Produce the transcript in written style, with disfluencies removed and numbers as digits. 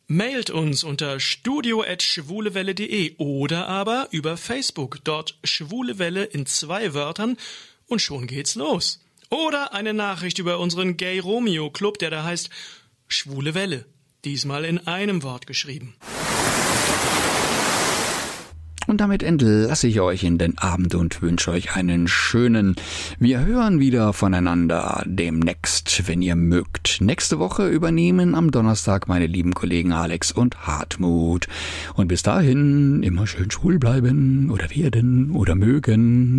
Mailt uns unter studio@schwulewelle.de oder aber über Facebook, dort Schwule Welle in 2 Wörtern und schon geht's los. Oder eine Nachricht über unseren Gay Romeo Club, der da heißt Schwule Welle, diesmal in einem Wort geschrieben. Und damit entlasse ich euch in den Abend und wünsche euch einen schönen. Wir hören wieder voneinander demnächst, wenn ihr mögt. Nächste Woche übernehmen am Donnerstag meine lieben Kollegen Alex und Hartmut. Und bis dahin immer schön schwul bleiben oder werden oder mögen.